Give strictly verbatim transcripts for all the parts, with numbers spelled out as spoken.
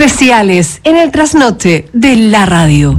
especiales en el trasnoche de la radio.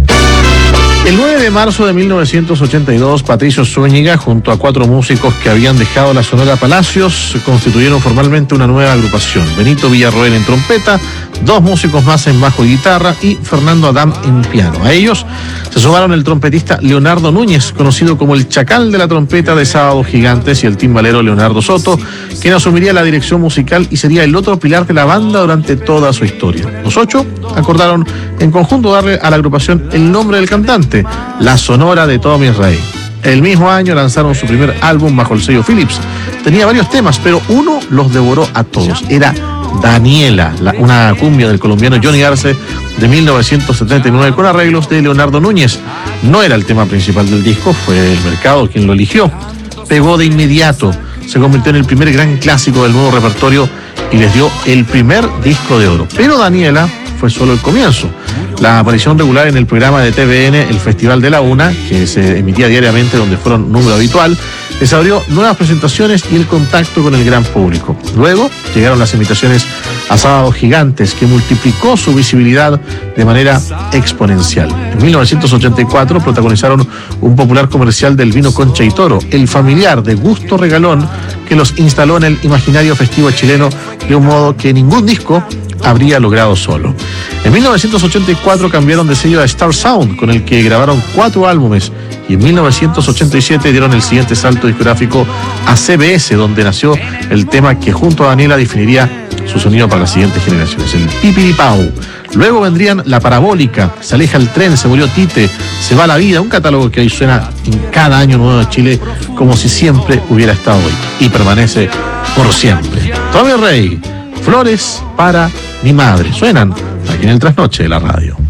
El nueve de marzo de mil novecientos ochenta y dos, Patricio Zúñiga, junto a cuatro músicos que habían dejado la Sonora Palacios, constituyeron formalmente una nueva agrupación. Benito Villarroel en trompeta, dos músicos más en bajo y guitarra y Fernando Adam en piano. A ellos se sumaron el trompetista Leonardo Núñez, conocido como el Chacal de la trompeta de Sábados Gigantes, y el timbalero Leonardo Soto, quien asumiría la dirección musical y sería el otro pilar de la banda durante toda su historia. Los ocho acordaron en conjunto darle a la agrupación el nombre del cantante, La Sonora de Tommy Rey. El mismo año lanzaron su primer álbum bajo el sello Philips. Tenía varios temas, pero uno los devoró a todos. Era Daniela, la, una cumbia del colombiano Johnny Arce de mil novecientos setenta y nueve con arreglos de Leonardo Núñez. No era el tema principal del disco, fue el mercado quien lo eligió. Pegó de inmediato, se convirtió en el primer gran clásico del nuevo repertorio y les dio el primer disco de oro. Pero Daniela fue solo el comienzo. La aparición regular en el programa de T V N, el Festival de la Una, que se emitía diariamente, donde fueron número habitual, les abrió nuevas presentaciones y el contacto con el gran público. Luego llegaron las invitaciones a Sábados Gigantes, que multiplicó su visibilidad de manera exponencial. En mil novecientos ochenta y cuatro protagonizaron un popular comercial del vino Concha y Toro, el familiar de gusto regalón que los instaló en el imaginario festivo chileno de un modo que ningún disco habría logrado solo. En mil novecientos ochenta y cuatro cambiaron de sello a Star Sound, con el que grabaron cuatro álbumes, y en mil novecientos ochenta y siete dieron el siguiente salto discográfico a C B S, donde nació el tema que junto a Daniela definiría su sonido para las siguientes generaciones, el Pipiripau. Luego vendrían La Parabólica, Se aleja el tren, Se murió Tite, Se va la vida, un catálogo que hoy suena en cada año nuevo de Chile como si siempre hubiera estado hoy, y permanece por siempre. Tommy Rey, Flores para mi madre, suenan aquí en el trasnoche de la radio.